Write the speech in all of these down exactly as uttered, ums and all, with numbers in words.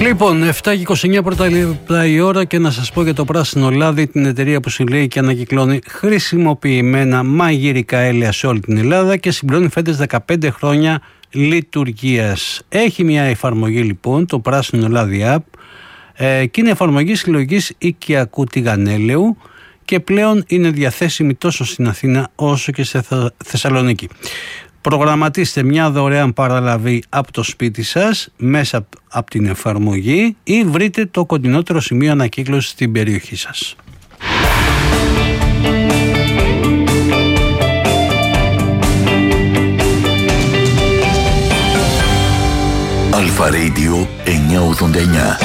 Λοιπόν, επτά και είκοσι εννιά πρώτα λεπτά η ώρα και να σας πω για το Πράσινο Λάδι, την εταιρεία που συλλέγει και ανακυκλώνει χρησιμοποιημένα μαγειρικά έλαια σε όλη την Ελλάδα και συμπληρώνει φέτος δεκαπέντε χρόνια λειτουργίας. Έχει μια εφαρμογή λοιπόν, το Πράσινο Λάδι App, ε, και είναι εφαρμογή συλλογής οικιακού τηγανέλαιου και πλέον είναι διαθέσιμη τόσο στην Αθήνα όσο και στη Θεσσαλονίκη. Προγραμματίστε μια δωρεάν παραλαβή από το σπίτι σας μέσα από την εφαρμογή ή βρείτε το κοντινότερο σημείο ανακύκλωσης στην περιοχή σας. Αλφα Radio εννιακόσια ογδόντα εννιά.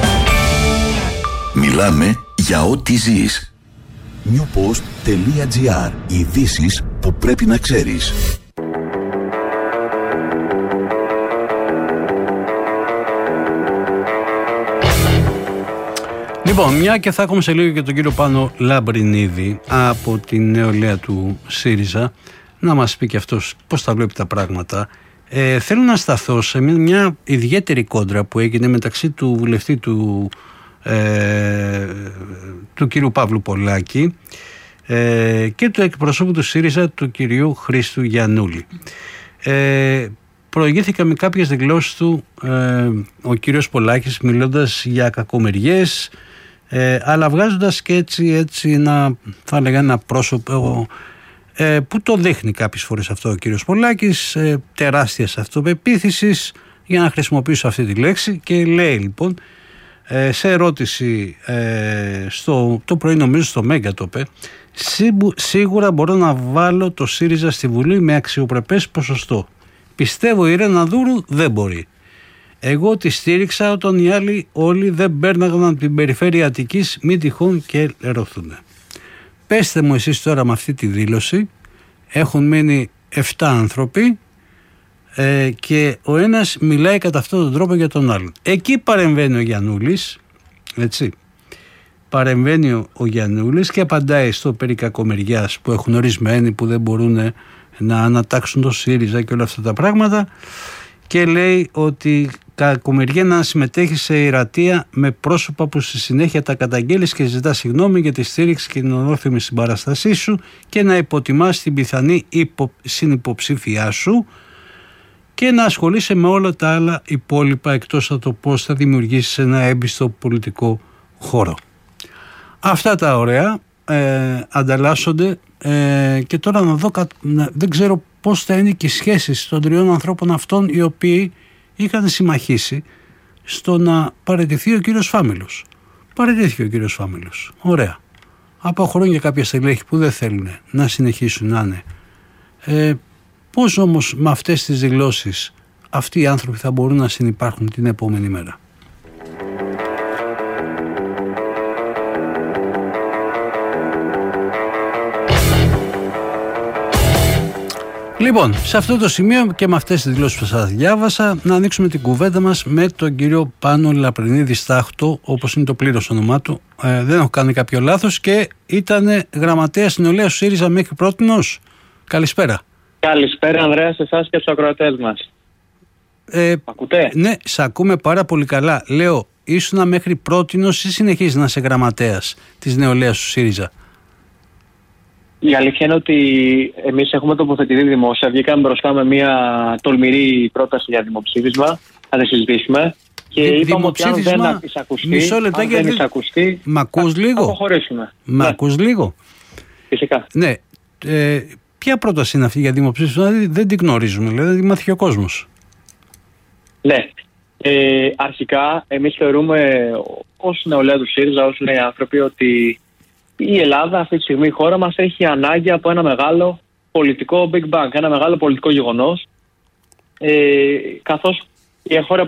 Μιλάμε για ό,τι ζεις. newpost.gr. Ειδήσεις που πρέπει να ξέρεις. Λοιπόν, μια και θα έχουμε σε λίγο και τον κύριο Πάνο Λαμπρινίδη από την νεολαία του ΣΥΡΙΖΑ να μας πει και αυτός πώς τα βλέπει τα πράγματα. Ε, θέλω να σταθώ σε μια ιδιαίτερη κόντρα που έγινε μεταξύ του βουλευτή του, ε, του κύριου Παύλου Πολάκη ε, και του εκπροσώπου του ΣΥΡΙΖΑ του κυρίου Χρήστου Γιαννούλη. Ε, προηγήθηκα με κάποιες δηλώσεις του ε, ο κύριος Πολάκης μιλώντας για κακομοιριές, ε, αλλά βγάζοντας και έτσι, έτσι ένα, θα έλεγα ένα πρόσωπο ε, που το δείχνει κάποιες φορές αυτό ο κύριος Πολάκης, ε, τεράστιας αυτοπεποίθησης, για να χρησιμοποιήσω αυτή τη λέξη, και λέει λοιπόν ε, σε ερώτηση ε, στο, το πρωί νομίζω στο Μέγκα το είπε, σίγουρα μπορώ να βάλω το ΣΥΡΙΖΑ στη Βουλή με αξιοπρεπές ποσοστό. Πιστεύω η Ρένα Δούρου δεν μπορεί. Εγώ τη στήριξα όταν οι άλλοι όλοι δεν πέρναγαν από την περιφέρεια Αττικής, μη τυχόν και ερωθούν. Πέστε μου εσείς τώρα με αυτή τη δήλωση, έχουν μείνει επτά άνθρωποι ε, και ο ένας μιλάει κατά αυτόν τον τρόπο για τον άλλον. Εκεί παρεμβαίνει ο Γιαννούλης, έτσι, παρεμβαίνει ο, ο Γιαννούλης και απαντάει στο περί κακομοιριάς που έχουν ορισμένοι που δεν μπορούν να ανατάξουν το ΣΥΡΙΖΑ και όλα αυτά τα πράγματα, και λέει ότι κακομοιριά να συμμετέχει σε ιερατεία με πρόσωπα που στη συνέχεια τα καταγγέλεις και ζητά συγγνώμη για τη στήριξη και την ορθόμη συμπαραστασή σου και να υποτιμάς την πιθανή υπο... συνυποψήφιά σου και να ασχολείσαι με όλα τα άλλα υπόλοιπα εκτός από το πώς θα δημιουργήσεις ένα έμπιστο πολιτικό χώρο. Αυτά τα ωραία ε, ανταλλάσσονται ε, και τώρα να δω, να, δεν ξέρω πώς θα είναι και οι σχέσεις των τριών ανθρώπων αυτών οι οποίοι είχαν συμμαχήσει στο να παραιτηθεί ο κύριος Φάμιλος. Παραιτήθηκε ο κύριος Φάμιλος. Ωραία. Αποχωρούν και κάποια στελέχη που δεν θέλουν να συνεχίσουν να είναι. Ε, πώς όμως με αυτές τις δηλώσεις αυτοί οι άνθρωποι θα μπορούν να συνυπάρχουν την επόμενη μέρα? Λοιπόν, σε αυτό το σημείο και με αυτές τις δηλώσεις που σας διάβασα, να ανοίξουμε την κουβέντα μας με τον κύριο Πάνο Λαμπρινίδη Στάχτο, όπως είναι το πλήρως όνομά του. Ε, δεν έχω κάνει κάποιο λάθος και ήταν γραμματέας νεολαίας του ΣΥΡΙΖΑ μέχρι πρότινος. Καλησπέρα. Καλησπέρα, Ανδρέα, σε εσάς και στους ακροατές μας. Ε, Ακούτε? Ναι, σε ακούμε πάρα πολύ καλά. Λέω, ήσουνα μέχρι πρότινος ή συνεχίζεις να είσαι γραμματέας της νεολαίας του ΣΥΡΙΖΑ? Η αλήθεια είναι ότι εμείς έχουμε τοποθετηθεί δημόσια. Βγήκαμε μπροστά με μια τολμηρή πρόταση για δημοψήφισμα. Θα τη συζητήσουμε. Και Δη, είπαμε ότι αν δεν εισακουστεί, μισό λεπτά, αν δεν εισακουστεί, μ' ακούς θα, λίγο? θα αποχωρήσουμε. Μ' ναι. ακούς λίγο? Φυσικά. Ναι. Ε, ποια πρόταση είναι αυτή για δημοψήφισμα? Δεν, δεν την γνωρίζουμε, δηλαδή δεν μάθει ο κόσμος. Ναι. Ε, αρχικά, εμείς θεωρούμε ως νεολαία του ΣΥΡΙΖΑ, ως νέοι άνθρωποι, ότι η Ελλάδα, αυτή τη στιγμή η χώρα μας, έχει ανάγκη από ένα μεγάλο πολιτικό Big Bang, ένα μεγάλο πολιτικό γεγονός, ε, καθώς η χώρα